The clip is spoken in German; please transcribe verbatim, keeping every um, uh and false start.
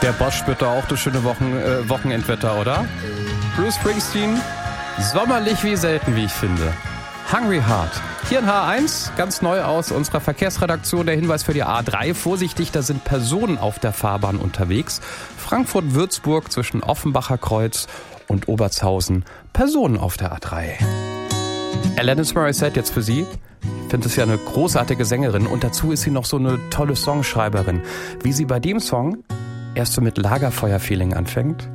Der Bosch spürt doch auch das schöne Wochen, äh, Wochenendwetter, oder? Bruce Springsteen, sommerlich wie selten, wie ich finde. Hungry Heart. Hier in H eins, ganz neu aus unserer Verkehrsredaktion, der Hinweis für die A drei. Vorsichtig, da sind Personen auf der Fahrbahn unterwegs. Frankfurt-Würzburg zwischen Offenbacher Kreuz und Obertshausen. Personen auf der A drei. Alanis Morissette jetzt für Sie. Ich finde es ja eine großartige Sängerin und dazu ist sie noch so eine tolle Songschreiberin. Wie sie bei dem Song erst so mit Lagerfeuer-Feeling anfängt